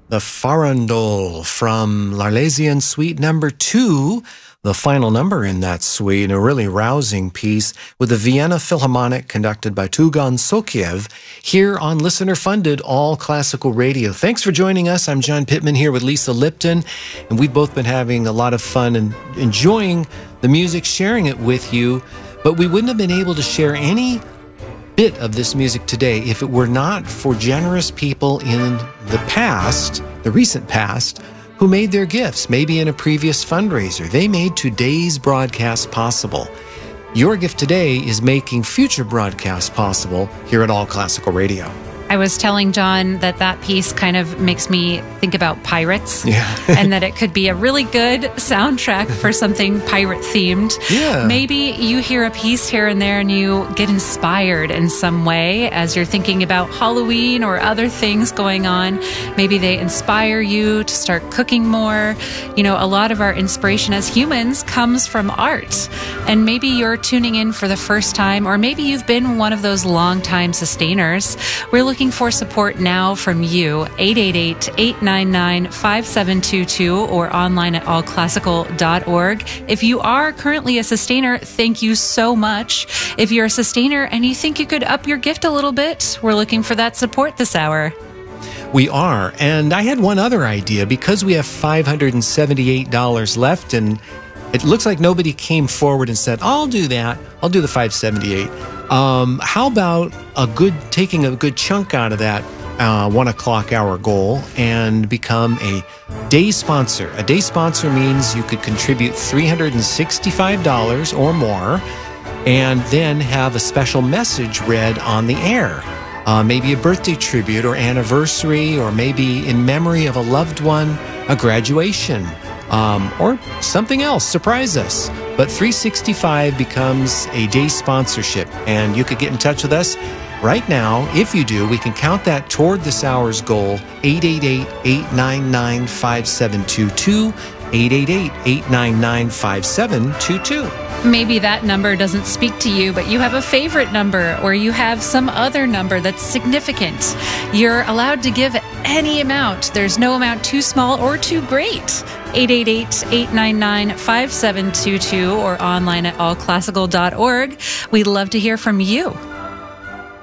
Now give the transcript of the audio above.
The Farandole from L'Arlésienne Suite number 2, the final number in that suite, a really rousing piece with the Vienna Philharmonic conducted by Tugan Sokiev here on listener-funded All Classical Radio. Thanks for joining us. I'm John Pittman here with Lisa Lipton, and we've both been having a lot of fun and enjoying the music, sharing it with you, but we wouldn't have been able to share any bit of this music today if it were not for generous people in the past, the recent past, who made their gifts, maybe in a previous fundraiser. They made today's broadcast possible. Your gift today is making future broadcasts possible here at All Classical Radio. I was telling John that piece kind of makes me think about pirates. Yeah. And that it could be a really good soundtrack for something pirate themed. Yeah. Maybe you hear a piece here and there and you get inspired in some way as you're thinking about Halloween or other things going on. Maybe they inspire you to start cooking more. You know, a lot of our inspiration as humans comes from art. And maybe you're tuning in for the first time, or maybe you've been one of those longtime sustainers. We're looking for support now from you. 888-899-5722 or online at allclassical.org. If you are currently a sustainer, thank you so much. If you're a sustainer and you think you could up your gift a little bit, we're looking for that support this hour. We are. And I had one other idea. Because we have $578 left and it looks like nobody came forward and said, I'll do that. I'll do the 578. How about taking a good chunk out of that 1 o'clock hour goal and become a day sponsor? A day sponsor means you could contribute $365 or more and then have a special message read on the air. Maybe a birthday tribute or anniversary, or maybe in memory of a loved one, a graduation. Or something else, surprise us. But 365 becomes a day sponsorship, and you could get in touch with us right now. If you do, we can count that toward this hour's goal. 888-899-5722, 888-899-5722. Maybe that number doesn't speak to you, but you have a favorite number, or you have some other number that's significant. You're allowed to give any amount. There's no amount too small or too great. 888-899-5722 or online at allclassical.org. We'd love to hear from you.